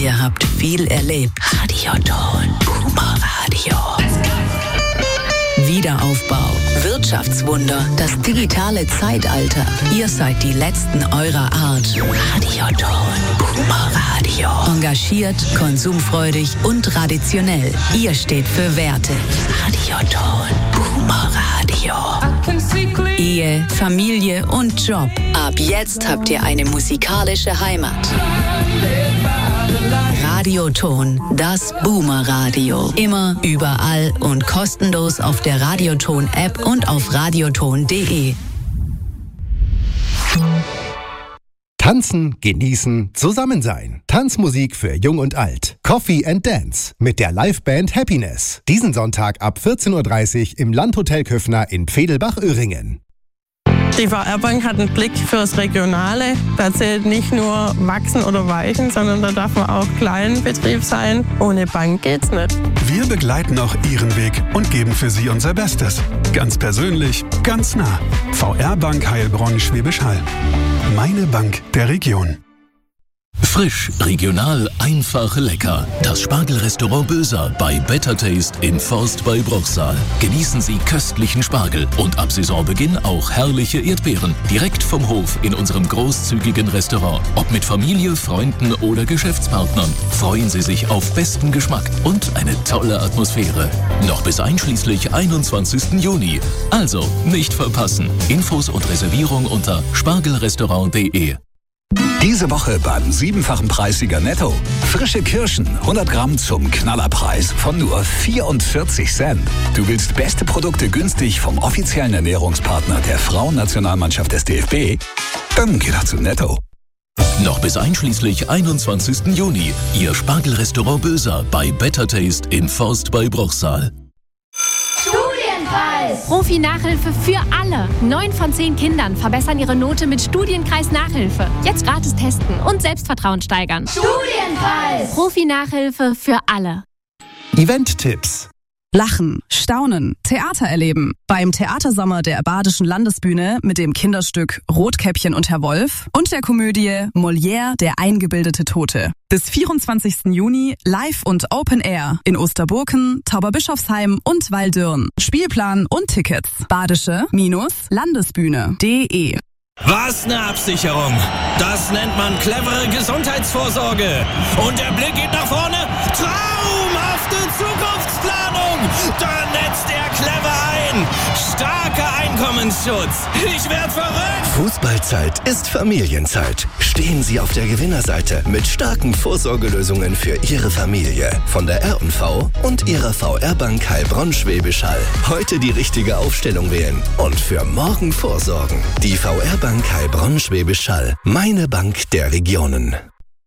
Ihr habt viel erlebt. Radioton. Boomer Radio. Wiederaufbau. Wirtschaftswunder. Das digitale Zeitalter. Ihr seid die Letzten eurer Art. Radioton. Boomer Radio. Engagiert, konsumfreudig und traditionell. Ihr steht für Werte. Radioton. Boomer Radio. Ehe, Familie und Job. Ab jetzt habt ihr eine musikalische Heimat. Radioton, das Boomer Radio. Immer, überall und kostenlos auf der Radioton-App und auf radioton.de. Tanzen, genießen, zusammen sein. Tanzmusik für Jung und Alt. Coffee and Dance mit der Liveband Happiness. Diesen Sonntag ab 14.30 Uhr im Landhotel Köffner in Pfedelbach-Öhringen. Die VR-Bank hat einen Blick fürs Regionale. Da zählt nicht nur Wachsen oder Weichen, sondern da darf man auch Kleinbetrieb sein. Ohne Bank geht's nicht. Wir begleiten auch Ihren Weg und geben für Sie unser Bestes. Ganz persönlich, ganz nah. VR-Bank Heilbronn Schwäbisch Hall. Meine Bank der Region. Frisch, regional, einfach, lecker. Das Spargelrestaurant Böser bei Better Taste in Forst bei Bruchsal. Genießen Sie köstlichen Spargel und ab Saisonbeginn auch herrliche Erdbeeren. Direkt vom Hof in unserem großzügigen Restaurant. Ob mit Familie, Freunden oder Geschäftspartnern. Freuen Sie sich auf besten Geschmack und eine tolle Atmosphäre. Noch bis einschließlich 21. Juni. Also nicht verpassen. Infos und Reservierung unter spargelrestaurant.de. Diese Woche beim 7-fachen Preissieger Netto. Frische Kirschen, 100 Gramm zum Knallerpreis von nur 44 Cent. Du willst beste Produkte günstig vom offiziellen Ernährungspartner der Frauennationalmannschaft des DFB? Dann geh doch zu Netto. Noch bis einschließlich 21. Juni. Ihr Spargelrestaurant Böser bei Better Taste in Forst bei Bruchsal. Profi-Nachhilfe für alle. 9 von 10 Kindern verbessern ihre Note mit Studienkreis Nachhilfe. Jetzt gratis testen und Selbstvertrauen steigern. Studienpreis. Profi-Nachhilfe für alle. Event-Tipps. Lachen, staunen, Theater erleben. Beim Theatersommer der Badischen Landesbühne mit dem Kinderstück Rotkäppchen und Herr Wolf und der Komödie Molière, der eingebildete Tote. Bis 24. Juni live und Open Air in Osterburken, Tauberbischofsheim und Waldürn. Spielplan und Tickets badische-landesbühne.de. Was eine Absicherung! Das nennt man clevere Gesundheitsvorsorge. Und der Blick geht nach vorne. Traumhafte Zukunftsplanung! Da netzt er clever ein. Starker Einkommensschutz. Ich werd verrückt! Fußballzeit ist Familienzeit. Stehen Sie auf der Gewinnerseite mit starken Vorsorgelösungen für Ihre Familie. Von der R&V und Ihrer VR-Bank Heilbronn Schwäbisch Hall. Heute die richtige Aufstellung wählen und für morgen vorsorgen. Die VR-Bank Heilbronn Schwäbisch Hall. Meine Bank der Regionen.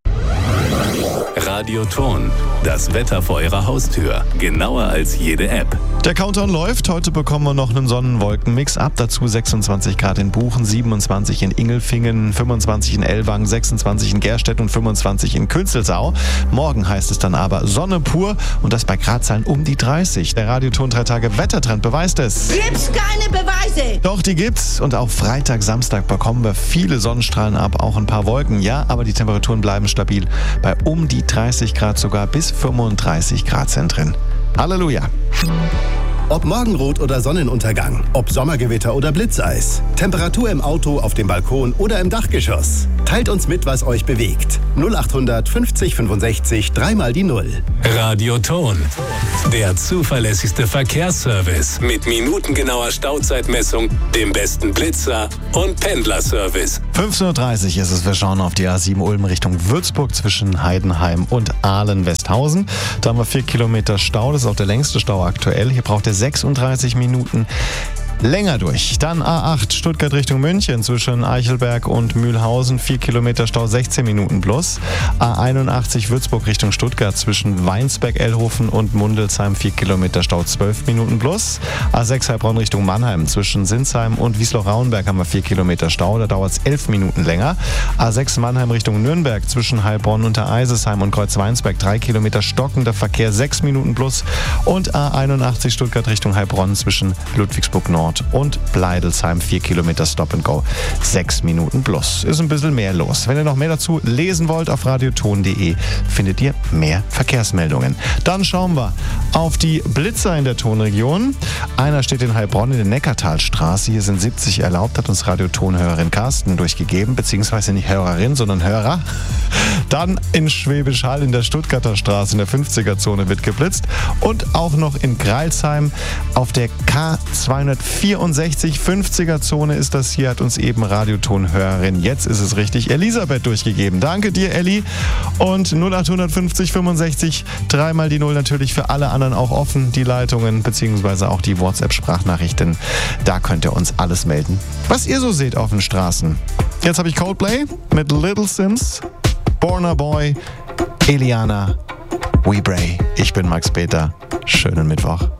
Radioton. Das Wetter vor Ihrer Haustür. Genauer als jede App. Der Countdown läuft. Heute bekommen wir noch einen Sonnenwolken-Mix ab. Dazu 26 Grad in Buchen, 27 in Ingelfingen, 25 in Ellwangen, 26 in Gerstedt und 25 in Künzelsau. Morgen heißt es dann aber Sonne pur und das bei Gradzahlen um die 30. Der Radioton 3 Tage Wettertrend beweist es. Gibt's keine Beweise! Doch, die gibt's. Und auch Freitag, Samstag bekommen wir viele Sonnenstrahlen ab, auch ein paar Wolken. Ja, aber die Temperaturen bleiben stabil bei um die 30 Grad, sogar bis 35 Grad sind drin. Halleluja! Ob Morgenrot oder Sonnenuntergang, ob Sommergewitter oder Blitzeis, Temperatur im Auto, auf dem Balkon oder im Dachgeschoss. Teilt uns mit, was euch bewegt. 0800 50 65 3 mal die 0. Radioton. Der zuverlässigste Verkehrsservice mit minutengenauer Stauzeitmessung, dem besten Blitzer und Pendlerservice. 15.30 Uhr ist es. Wir schauen auf die A7 Ulm Richtung Würzburg zwischen Heidenheim und Aalen-Westhausen. Da haben wir 4 Kilometer Stau. Das ist auch der längste Stau aktuell. Hier braucht ihr 36 Minuten länger durch. Dann A8 Stuttgart Richtung München zwischen Eichelberg und Mühlhausen, 4 Kilometer Stau, 16 Minuten plus. A81 Würzburg Richtung Stuttgart zwischen Weinsberg, Ellhofen und Mundelsheim, 4 Kilometer Stau, 12 Minuten plus. A6 Heilbronn Richtung Mannheim zwischen Sinsheim und Wiesloch-Rauenberg haben wir 4 Kilometer Stau, da dauert es 11 Minuten länger. A6 Mannheim Richtung Nürnberg zwischen Heilbronn und der Eisesheim und Kreuzweinsberg, 3 Kilometer stockender Verkehr, 6 Minuten plus. Und A81 Stuttgart Richtung Heilbronn zwischen Ludwigsburg Nord Nord und Bleidelsheim 4 Kilometer Stop and Go, 6 Minuten plus. Ist ein bisschen mehr los. Wenn ihr noch mehr dazu lesen wollt, auf radioton.de findet ihr mehr Verkehrsmeldungen. Dann schauen wir auf die Blitzer in der Tonregion. Einer steht in Heilbronn in der Neckartalstraße. Hier sind 70 erlaubt, hat uns Radioton-Hörerin Carsten durchgegeben, beziehungsweise nicht Hörerin, sondern Hörer. Dann in Schwäbisch Hall in der Stuttgarter Straße in der 50er-Zone wird geblitzt. Und auch noch in Greilsheim auf der K264 50er-Zone ist das hier, hat uns eben Radioton-Hörerin, jetzt ist es richtig, Elisabeth durchgegeben. Danke dir, Elli. Und 0850 65 dreimal die 0 natürlich für alle anderen auch offen, die Leitungen beziehungsweise auch die WhatsApp-Sprachnachrichten. Da könnt ihr uns alles melden, was ihr so seht auf den Straßen. Jetzt habe ich Coldplay mit Little Sims, Borna Boy, Eliana, We Bray. Ich bin Max Peter. Schönen Mittwoch.